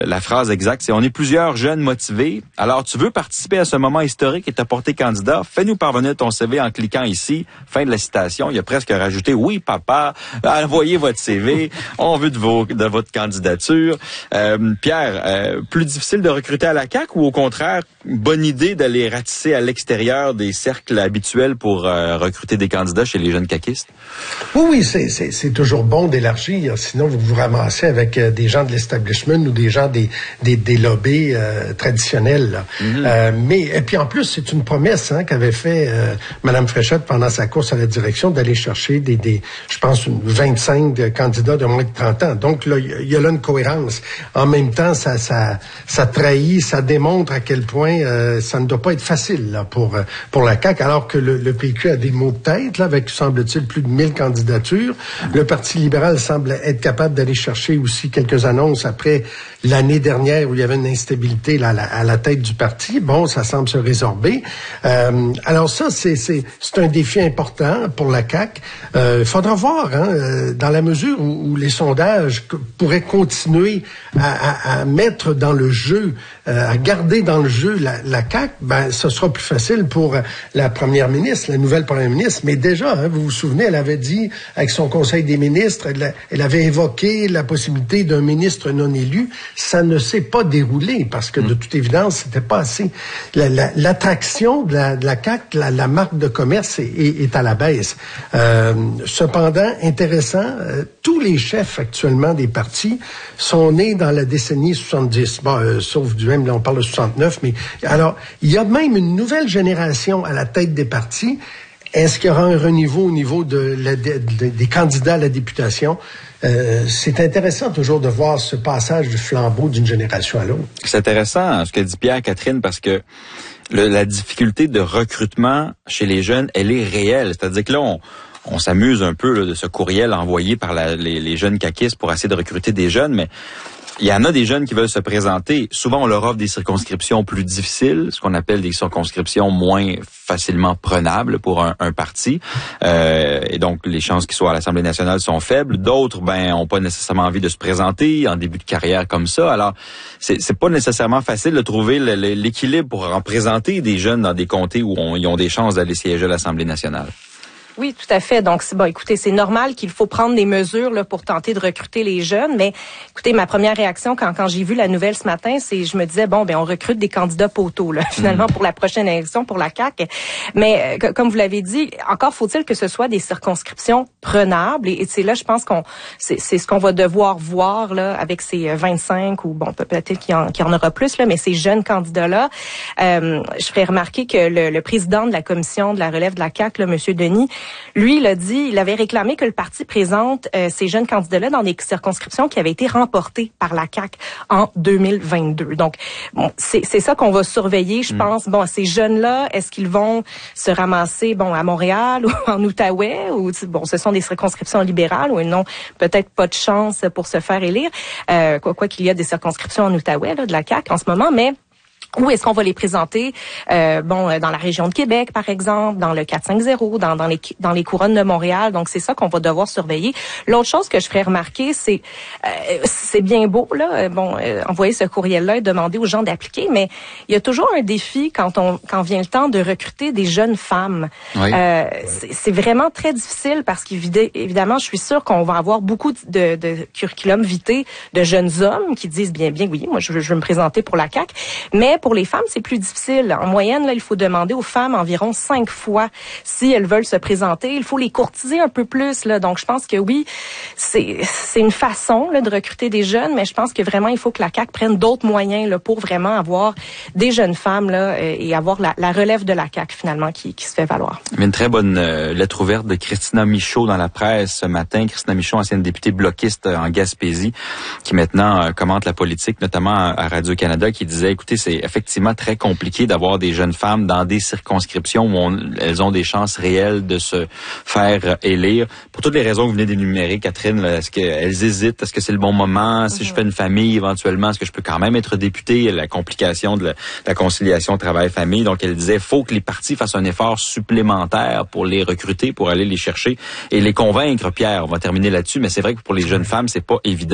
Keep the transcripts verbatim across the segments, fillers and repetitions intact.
La phrase exacte, c'est « On est plusieurs jeunes motivés. Alors, tu veux participer à ce moment historique et te porter candidat? Fais-nous parvenir ton C V en cliquant ici. » Fin de la citation. Il a presque rajouté « Oui, papa, envoyez votre C V. On veut de, vos, de votre candidature. Euh, » Pierre, euh, plus difficile de recruter à la C A Q ou au contraire, bonne idée d'aller ratisser à l'extérieur des cercles habituels pour euh, recruter des candidats chez les jeunes caquistes? Oui, oui, c'est, c'est, c'est toujours bon d'élargir. Sinon, vous vous ramassez avec euh, des gens de l'establishment ou des gens des, des, des lobbies euh, traditionnels. Là. Mm-hmm. Euh, mais et puis en plus, c'est une promesse hein, qu'avait fait euh, Mme Fréchette pendant sa course à la direction d'aller chercher des, des je pense, vingt-cinq candidats de moins de trente ans. Donc là, il y a là une cohérence. En même temps, ça, ça, ça trahit, ça démontre à quel point euh, ça ne doit pas être facile là, pour pour la C A Q, alors que le, le P Q a des mots de tête, là, avec, semble-t-il, plus de mille candidatures. Le Parti libéral semble être capable d'aller chercher aussi quelques annonces après l'année dernière où il y avait une instabilité là, à, la, à la tête du parti. Bon, ça semble se résorber. Euh, alors ça, c'est, c'est, c'est un défi important pour la C A Q. Il euh, faudra voir, hein, dans la mesure où, où les sondages pourraient continuer à, à, à mettre dans le jeu, euh, à garder dans le jeu la, la C A Q, ben, ce sera plus facile pour la première ministre, la nouvelle première ministre. Mais déjà, hein, vous vous souvenez, elle avait dit, avec son conseil des ministres, elle, elle avait évoqué la possibilité d'un ministre non élu. Ça ne s'est pas déroulé parce que, de toute évidence, c'était pas assez. La, la, l'attraction de la, de la C A Q, la, la marque de commerce est, est, est à la baisse. Euh, cependant, intéressant, euh, tous les chefs actuellement des partis sont nés dans la décennie soixante-dix. Bon, euh, sauf du même, là, on parle de soixante-neuf, mais alors, il y a même une nouvelle génération à la tête des partis. Est-ce qu'il y aura un renouveau au niveau de la, de, de, des candidats à la députation? Euh, c'est intéressant toujours de voir ce passage du flambeau d'une génération à l'autre. C'est intéressant ce que dit Pierre, Catherine, parce que le, la difficulté de recrutement chez les jeunes, elle est réelle. C'est-à-dire que là, on, on s'amuse un peu là, de ce courriel envoyé par la, les, les jeunes caquistes pour essayer de recruter des jeunes, mais il y en a des jeunes qui veulent se présenter. Souvent, on leur offre des circonscriptions plus difficiles, ce qu'on appelle des circonscriptions moins facilement prenables pour un, un parti. Euh, et donc, les chances qu'ils soient à l'Assemblée nationale sont faibles. D'autres, ben, ont pas nécessairement envie de se présenter en début de carrière comme ça. Alors, c'est, c'est pas nécessairement facile de trouver le, le, l'équilibre pour en présenter des jeunes dans des comtés où on, ils ont des chances d'aller siéger à l'Assemblée nationale. Oui, tout à fait. Donc, c'est bon. Écoutez, c'est normal qu'il faut prendre des mesures là pour tenter de recruter les jeunes. Mais écoutez, ma première réaction quand quand j'ai vu la nouvelle ce matin, c'est je me disais bon, ben on recrute des candidats poteaux là finalement pour la prochaine élection pour la C A Q. Mais euh, comme vous l'avez dit, encore faut-il que ce soit des circonscriptions prenables. Et, et c'est là, je pense qu'on c'est c'est ce qu'on va devoir voir là avec ces vingt-cinq ou bon peut-être qu'il y en, qu'il y en aura plus là, mais ces jeunes candidats là. Euh, je ferai remarquer que le, le président de la commission de la relève de la C A Q, là, Monsieur Denis. Lui, il a dit, il avait réclamé que le parti présente euh, ces jeunes candidats-là dans des circonscriptions qui avaient été remportées par la C A Q en deux mille vingt-deux. Donc, bon, c'est, c'est ça qu'on va surveiller, je mmh. pense. Bon, ces jeunes-là, est-ce qu'ils vont se ramasser, bon, à Montréal ou en Outaouais, ou bon, ce sont des circonscriptions libérales où ils n'ont peut-être pas de chance pour se faire élire. Euh, quoi, quoi qu'il y a des circonscriptions en Outaouais là, de la C A Q en ce moment, mais où est-ce qu'on va les présenter? Euh, bon, dans la région de Québec, par exemple, dans le quatre cinq zéro, dans, dans les dans les couronnes de Montréal. Donc, c'est ça qu'on va devoir surveiller. L'autre chose que je ferais remarquer, c'est euh, c'est bien beau, là, bon, euh, envoyer ce courriel-là et demander aux gens d'appliquer, mais il y a toujours un défi quand on quand vient le temps de recruter des jeunes femmes. Oui. Euh, c'est, c'est vraiment très difficile parce qu'évidemment, je suis sûre qu'on va avoir beaucoup de, de curriculum vitae de jeunes hommes qui disent bien, bien, oui, moi, je veux, je veux me présenter pour la C A Q, mais pour les femmes, c'est plus difficile. En moyenne, là, il faut demander aux femmes environ cinq fois si elles veulent se présenter. Il faut les courtiser un peu plus, là. Donc, je pense que oui, c'est, c'est une façon, là, de recruter des jeunes, mais je pense que vraiment, il faut que la C A Q prenne d'autres moyens, là, pour vraiment avoir des jeunes femmes, là, et avoir la, la relève de la C A Q, finalement, qui, qui se fait valoir. Il y a une très bonne euh, lettre ouverte de Christina Michaud dans la presse ce matin. Christina Michaud, ancienne députée bloquiste en Gaspésie, qui maintenant euh, commente la politique, notamment à Radio-Canada, qui disait, écoutez, c'est effectivement très compliqué d'avoir des jeunes femmes dans des circonscriptions où on, elles ont des chances réelles de se faire élire. Pour toutes les raisons que vous venez d'énumérer, Catherine, là, est-ce qu'elles hésitent? Est-ce que c'est le bon moment? Si mm-hmm. je fais une famille, éventuellement, est-ce que je peux quand même être députée? La complication de la, de la conciliation travail-famille. Donc, elle disait, faut que les partis fassent un effort supplémentaire pour les recruter, pour aller les chercher et les convaincre. Pierre, on va terminer là-dessus, mais c'est vrai que pour les jeunes femmes, c'est pas évident.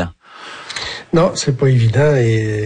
Non, c'est pas évident et